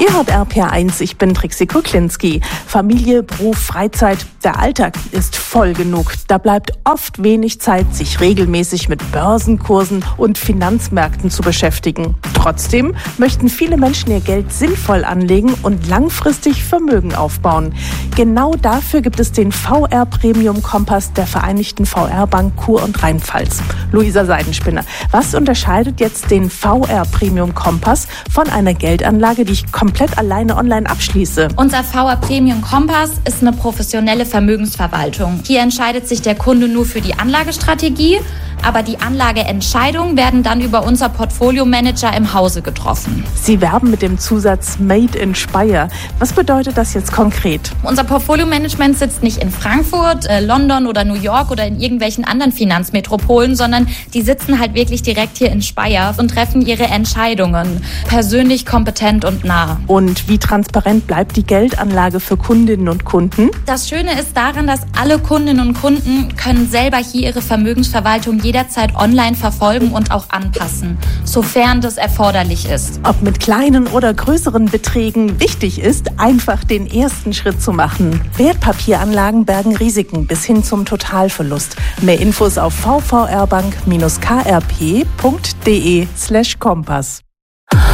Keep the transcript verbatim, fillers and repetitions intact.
Ihr hört R P R eins, ich bin Trixie Kuklinski. Familie, Beruf, Freizeit, der Alltag ist voll genug. Da bleibt oft wenig Zeit, sich regelmäßig mit Börsenkursen und Finanzmärkten zu beschäftigen. Trotzdem möchten viele Menschen ihr Geld sinnvoll anlegen und langfristig Vermögen aufbauen. Genau dafür gibt es den V R Premium Kompass der Vereinigten V R Bank Kur- und Rheinpfalz. Luisa Seidenspinner, was unterscheidet jetzt den V R Premium Kompass von einer Geldanlage, die ich komplett alleine online abschließe? Unser V R Premium Kompass ist eine professionelle Vermögensverwaltung. Hier entscheidet sich der Kunde nur für die Anlagestrategie, aber die Anlageentscheidungen werden dann über unser Portfolio-Manager im Hause getroffen. Sie werben mit dem Zusatz Made in Speyer. Was bedeutet das jetzt konkret? Unser Portfolio-Management sitzt nicht in Frankfurt, äh, London oder New York oder in irgendwelchen anderen Finanzmetropolen, sondern die sitzen halt wirklich direkt hier in Speyer und treffen ihre Entscheidungen. Persönlich, kompetent und nah. Und wie transparent bleibt die Geldanlage für Kundinnen und Kunden? Das Schöne ist daran, dass alle Kundinnen und Kunden können selber hier ihre Vermögensverwaltung jederzeit online verfolgen und auch anpassen, sofern das erforderlich ist. Ob mit kleinen oder größeren Beträgen, wichtig ist, einfach den ersten Schritt zu machen. Wertpapieranlagen bergen Risiken bis hin zum Totalverlust. Mehr Infos auf v v r bank dash k r p punkt d e slash kompass.